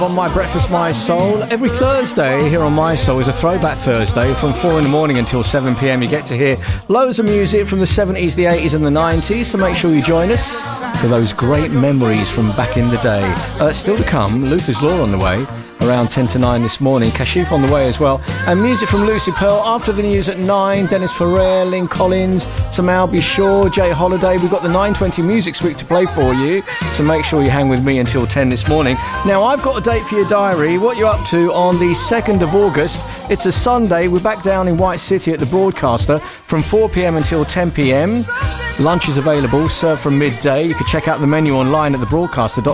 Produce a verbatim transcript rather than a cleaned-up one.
On My Breakfast, My Soul. Every Thursday here on My Soul is a Throwback Thursday from four in the morning until seven p.m. You get to hear loads of music from the seventies, the eighties and the nineties, so make sure you join us for those great memories from back in the day. Uh, still to come, Luther's Law on the way around ten to nine this morning, Kashif on the way as well, and music from Lucy Pearl after the news at nine. Dennis Ferrer, Lynn Collins, some Albie Shaw, Jay Holiday. We've got the nine twenty Music Week to play for you, so make sure you hang with me until ten this morning. Now, I've got a date for your diary. What you're up to on the second of August? It's a Sunday. We're back down in White City at the Broadcaster from four p.m. until ten p.m. Lunch is available, served from midday. You can check out the menu online at the broadcaster dot com.